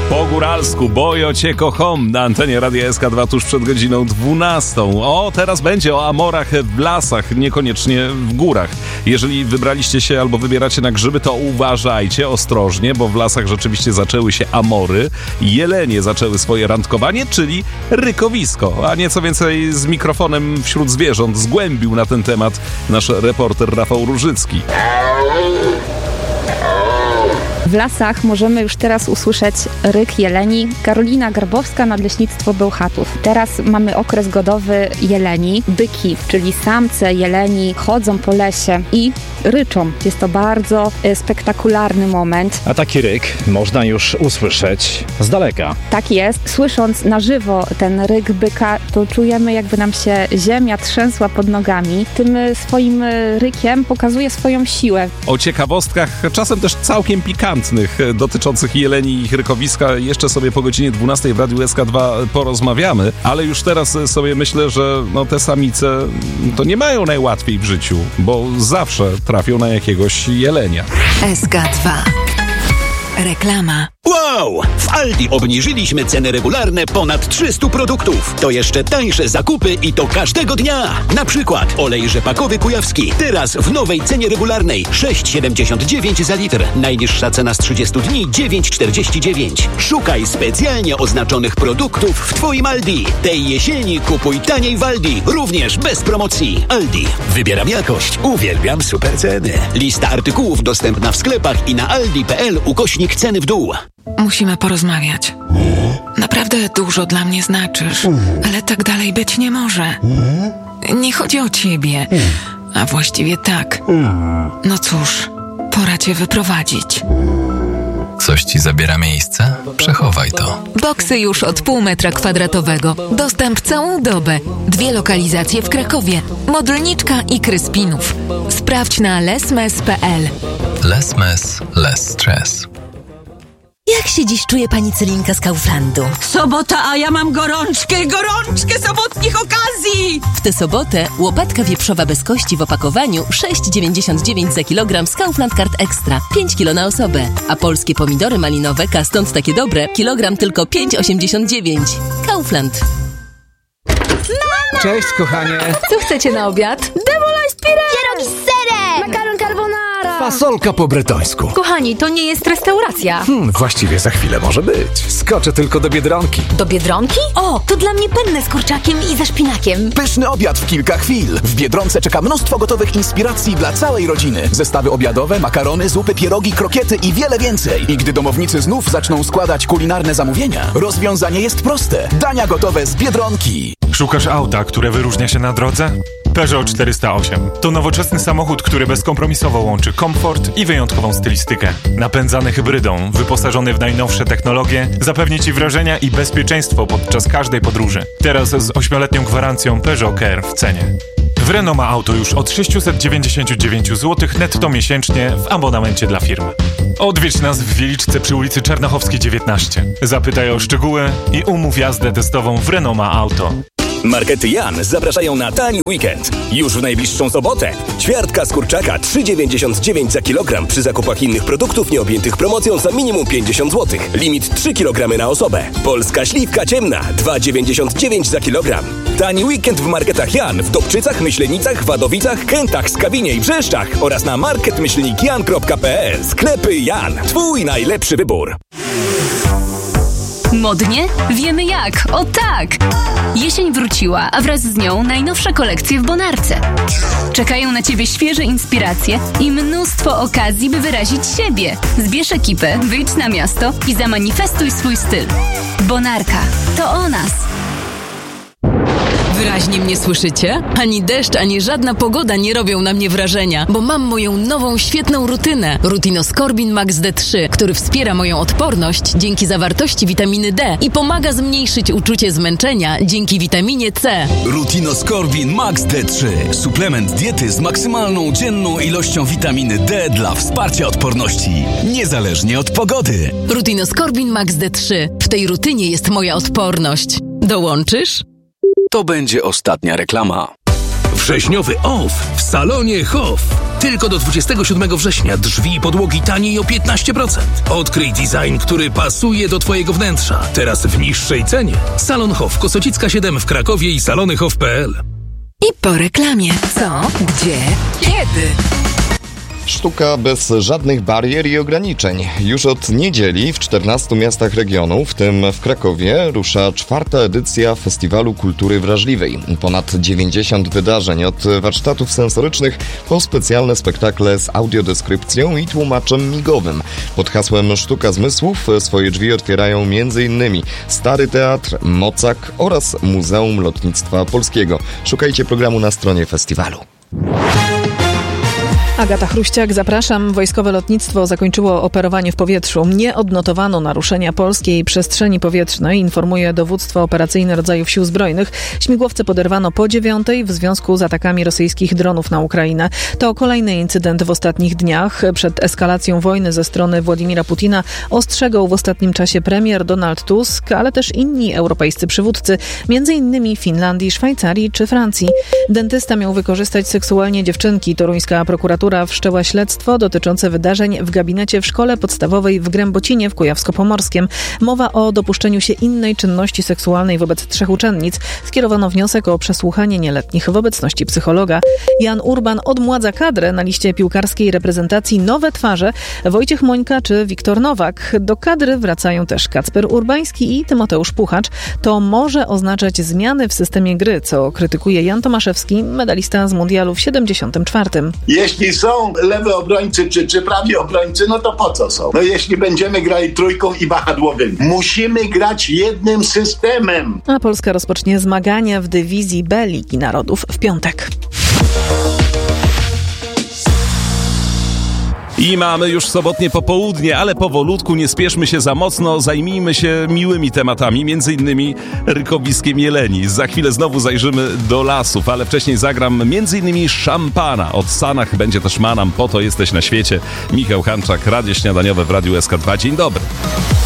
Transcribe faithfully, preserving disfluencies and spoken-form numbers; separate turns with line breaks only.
Po góralsku Bojo cię kocham na antenie Radia S K dwa tuż przed godziną dwunastą. O, teraz będzie o amorach w lasach, niekoniecznie w górach. Jeżeli wybraliście się albo wybieracie na grzyby, to uważajcie ostrożnie, bo w lasach rzeczywiście zaczęły się amory. Jelenie zaczęły swoje randkowanie, czyli rykowisko. A nieco więcej z mikrofonem wśród zwierząt zgłębił na ten temat nasz reporter Rafał Różycki.
W lasach możemy już teraz usłyszeć ryk jeleni. Karolina Grabowska, Nadleśnictwo Bełchatów. Teraz mamy okres godowy jeleni. Byki, czyli samce jeleni, chodzą po lesie i ryczą. Jest to bardzo e, spektakularny moment.
A taki ryk można już usłyszeć z daleka.
Tak jest. Słysząc na żywo ten ryk byka, to czujemy, jakby nam się ziemia trzęsła pod nogami. Tym swoim rykiem pokazuje swoją siłę.
O ciekawostkach, czasem też całkiem pikantnych, dotyczących jeleni i ich rykowiska jeszcze sobie po godzinie dwunastej w Radiu S K dwa porozmawiamy, ale już teraz sobie myślę, że no te samice to nie mają najłatwiej w życiu, bo zawsze trafią na jakiegoś jelenia.
S K dwa. Reklama.
Wow! W Aldi obniżyliśmy ceny regularne ponad trzystu produktów. To jeszcze tańsze zakupy i to każdego dnia. Na przykład olej rzepakowy kujawski. Teraz w nowej cenie regularnej sześć siedemdziesiąt dziewięć za litr. Najniższa cena z trzydziestu dni dziewięć czterdzieści dziewięć. Szukaj specjalnie oznaczonych produktów w Twoim Aldi. Tej jesieni kupuj taniej w Aldi. Również bez promocji. Aldi. Wybieram jakość. Uwielbiam super ceny. Lista artykułów dostępna w sklepach i na aldi kropka p l ukośnik ceny w dół.
Musimy porozmawiać. Naprawdę dużo dla mnie znaczysz, ale tak dalej być nie może. Nie chodzi o ciebie, a właściwie tak. No cóż, pora cię wyprowadzić.
Coś ci zabiera miejsce? Przechowaj to.
Boksy już od pół metra kwadratowego. Dostęp całą dobę. Dwie lokalizacje w Krakowie. Modlniczka i Kryspinów. Sprawdź na lesmes kropka p l.
Lesmes, less stress.
Jak się dziś czuje pani Celinka z Kauflandu?
Sobota, a ja mam gorączkę, gorączkę sobotnich okazji!
W tę sobotę łopatka wieprzowa bez kości w opakowaniu sześć dziewięćdziesiąt dziewięć za kilogram z Kaufland Card Extra. pięć kilo na osobę. A polskie pomidory malinowe, stąd takie dobre, kilogram tylko pięć osiemdziesiąt dziewięć. Kaufland.
Mama! Cześć, kochanie.
Co chcecie na obiad?
Demola spirę! Pierogi z serem! Makaron carbonara!
Fasolka po bretońsku.
Kochani, to nie jest restauracja.
Hmm, właściwie za chwilę może być. Skoczę tylko do Biedronki.
Do Biedronki? O, to dla mnie penne z kurczakiem i ze szpinakiem.
Pyszny obiad w kilka chwil. W Biedronce czeka mnóstwo gotowych inspiracji dla całej rodziny. Zestawy obiadowe, makarony, zupy, pierogi, krokiety i wiele więcej. I gdy domownicy znów zaczną składać kulinarne zamówienia, rozwiązanie jest proste. Dania gotowe z Biedronki.
Szukasz auta, które wyróżnia się na drodze? Peugeot czterysta osiem to nowoczesny samochód, który bezkompromisowo łączy komfort i wyjątkową stylistykę. Napędzany hybrydą, wyposażony w najnowsze technologie, zapewni Ci wrażenia i bezpieczeństwo podczas każdej podróży. Teraz z ośmioletnią gwarancją Peugeot Care w cenie. W Renault ma auto już od sześćset dziewięćdziesiąt dziewięć złotych netto miesięcznie w abonamencie dla firmy. Odwiedź nas w Wieliczce przy ulicy Czernochowskiej dziewiętnaście. Zapytaj o szczegóły i umów jazdę testową w Renault ma auto.
Markety Jan zapraszają na tani weekend. Już w najbliższą sobotę. Ćwiartka z kurczaka trzy dziewięćdziesiąt dziewięć za kilogram przy zakupach innych produktów nieobjętych promocją za minimum pięćdziesiąt złotych. Limit trzy kilogramy na osobę. Polska śliwka ciemna dwa dziewięćdziesiąt dziewięć za kilogram. Tani weekend w marketach Jan w Dobczycach, Myślenicach, Wadowicach, Kętach, Skawinie i Brzeszczach oraz na market myślnik jan kropka p l. Sklepy Jan. Twój najlepszy wybór.
Modnie? Wiemy jak. O tak! Jesień wróciła, a wraz z nią najnowsze kolekcje w Bonarce. Czekają na Ciebie świeże inspiracje i mnóstwo okazji, by wyrazić siebie. Zbierz ekipę, wyjdź na miasto i zamanifestuj swój styl. Bonarka. To o nas.
Wyraźnie mnie słyszycie? Ani deszcz, ani żadna pogoda nie robią na mnie wrażenia, bo mam moją nową, świetną rutynę. Rutinoskorbin Max D trzy, który wspiera moją odporność dzięki zawartości witaminy D i pomaga zmniejszyć uczucie zmęczenia dzięki witaminie C.
Rutinoskorbin Max D trzy. Suplement diety z maksymalną dzienną ilością witaminy D dla wsparcia odporności, niezależnie od pogody.
Rutinoskorbin Max D trzy. W tej rutynie jest moja odporność. Dołączysz?
To będzie ostatnia reklama.
Wrześniowy off w salonie Hof. Tylko do dwudziestego siódmego września drzwi i podłogi taniej o piętnaście procent. Odkryj design, który pasuje do twojego wnętrza. Teraz w niższej cenie. Salon Hof, Kosocicka siedem w Krakowie i salony hof kropka p l.
I po reklamie. Co? Gdzie? Kiedy?
Sztuka bez żadnych barier i ograniczeń. Już od niedzieli w czternastu miastach regionu, w tym w Krakowie, rusza czwarta edycja Festiwalu Kultury Wrażliwej. Ponad dziewięćdziesiąt wydarzeń, od warsztatów sensorycznych po specjalne spektakle z audiodeskrypcją i tłumaczem migowym. Pod hasłem Sztuka Zmysłów swoje drzwi otwierają m.in. Stary Teatr, Mocak oraz Muzeum Lotnictwa Polskiego. Szukajcie programu na stronie festiwalu.
Agata Chruściak, zapraszam. Wojskowe lotnictwo zakończyło operowanie w powietrzu. Nie odnotowano naruszenia polskiej przestrzeni powietrznej, informuje dowództwo operacyjne rodzajów sił zbrojnych. Śmigłowce poderwano po dziewiątej w związku z atakami rosyjskich dronów na Ukrainę. To kolejny incydent w ostatnich dniach. Przed eskalacją wojny ze strony Władimira Putina ostrzegał w ostatnim czasie premier Donald Tusk, ale też inni europejscy przywódcy, między innymi Finlandii, Szwajcarii czy Francji. Dentysta miał wykorzystać seksualnie dziewczynki. Toruńska prokuratura wszczęła śledztwo dotyczące wydarzeń w gabinecie w szkole podstawowej w Grębocinie w Kujawsko-Pomorskiem. Mowa o dopuszczeniu się innej czynności seksualnej wobec trzech uczennic. Skierowano wniosek o przesłuchanie nieletnich w obecności psychologa. Jan Urban odmładza kadrę. Na liście piłkarskiej reprezentacji nowe twarze: Wojciech Mońka czy Wiktor Nowak. Do kadry wracają też Kacper Urbański i Tymoteusz Puchacz. To może oznaczać zmiany w systemie gry, co krytykuje Jan Tomaszewski, medalista z mundialu w siedemdziesiątym czwartym.
Jeśli są lewe obrońcy czy, czy prawi obrońcy, no to po co są? No jeśli będziemy grali trójką i wahadłowymi. Musimy grać jednym systemem.
A Polska rozpocznie zmagania w dywizji B Ligi Narodów w piątek.
I mamy już sobotnie popołudnie, ale powolutku, nie spieszmy się za mocno, zajmijmy się miłymi tematami, między innymi rykowiskiem jeleni. Za chwilę znowu zajrzymy do lasów, ale wcześniej zagram między innymi Szampana. Od Sanach będzie też Manam, po to jesteś na świecie. Michał Hanczak, Radio Śniadaniowe w Radiu S K dwa. Dzień dobry.